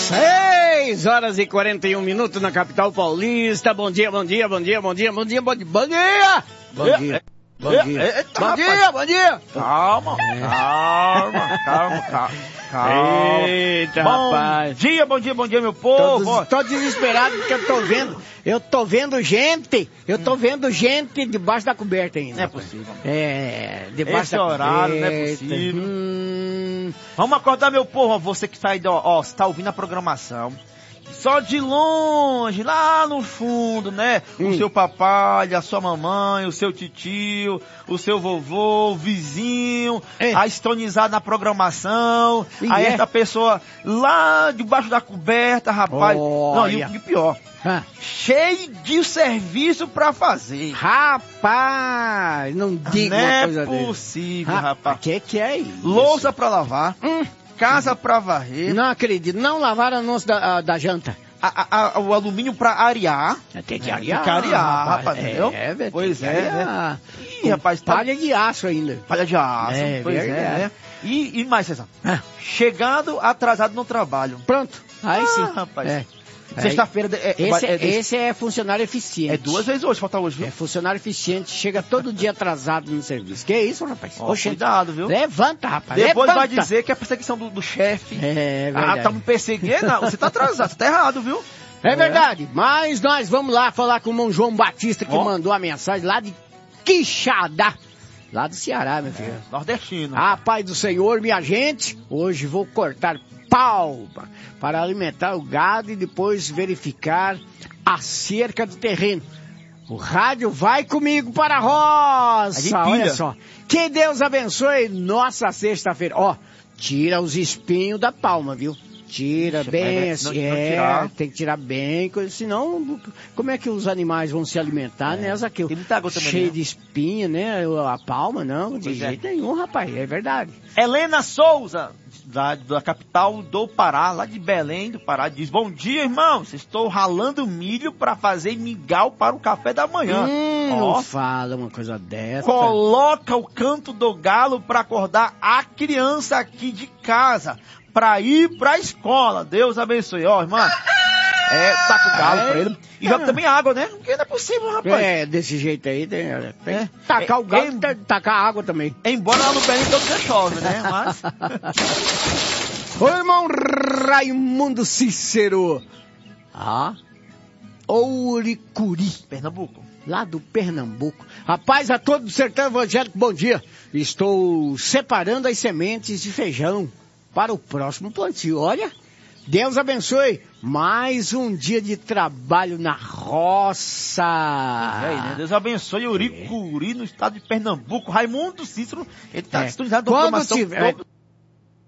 6h41 na capital paulista. Bom dia, bom dia, bom dia, bom dia, bom dia, bom dia, bom dia! Bom dia. Bom dia. Eita, bom dia, bom dia. Calma. Eita, rapaz. Bom dia, meu povo. Tô desesperado porque eu tô vendo gente debaixo da coberta ainda. Não é possível. Debaixo Esse da horário coberta. não é possível. Vamos acordar, meu povo. Você que tá aí, você tá ouvindo a programação. Só de longe, lá no fundo, né? O seu papai, a sua mamãe, o seu titio, o seu vovô, o vizinho, a estonizado na programação. Aí essa pessoa lá debaixo da coberta, rapaz. Não, e o pior. Cheio de serviço pra fazer. Rapaz, não diga uma coisa Não é possível, rapaz. Que é isso? Louça pra lavar. Casa pra varrer. Não acredito. Não lavaram a nossa da janta. O alumínio pra arear. Tem que arear. Tem que arear, rapaz. Entendeu? Velho. Pois é, né? Ih, rapaz, palha de aço ainda. Palha de aço. Pois verdade. é, né? E mais, César? Chegando atrasado no trabalho. Pronto. Aí sim. Rapaz. Sexta-feira... Esse é funcionário eficiente. É 2 vezes hoje, falta hoje, viu? É funcionário eficiente, chega todo dia atrasado no serviço. Que isso, rapaz? Cuidado, viu? Levanta, rapaz. Depois vai dizer que é perseguição do chefe. É verdade. Tá me perseguindo? Não, você tá atrasado, você tá errado, viu? É verdade, mas nós vamos lá falar com o irmão João Batista, que mandou a mensagem lá de Quixadá, lá do Ceará, meu filho. Nordestino. Paz do Senhor, minha gente, hoje vou cortar palma para alimentar o gado e depois verificar a cerca do terreno. O rádio vai comigo para a roça, olha só. Que Deus abençoe nossa sexta-feira. Tira os espinhos da palma, viu? Tira bem assim, tem que tirar bem, senão como é que os animais vão se alimentar, né? Essa aqui, cheio de espinha, né? A palma, não, de jeito nenhum, rapaz, é verdade. Helena Souza, da capital do Pará, lá de Belém do Pará, diz: bom dia, irmãos, estou ralando milho para fazer mingau para o café da manhã. Não fala uma coisa dessa. Coloca o canto do galo para acordar a criança aqui de casa, para ir para a escola. Deus abençoe. Irmã, tá com o galo pra ele. E joga também água, né? Porque não é possível, rapaz. Desse jeito aí, tem que tacar o galo e tacar a água também. Embora lá no Belém todo dia chove, né? Mas... Ô, irmão Raimundo Cícero. Ouricuri. Pernambuco. Lá do Pernambuco. Rapaz, a todo o sertão evangélico, bom dia. Estou separando as sementes de feijão para o próximo plantio. Olha, Deus abençoe mais um dia de trabalho na roça. Né? Deus abençoe Ouricuri no estado de Pernambuco. Raimundo Cícero, ele está estudando quando tiver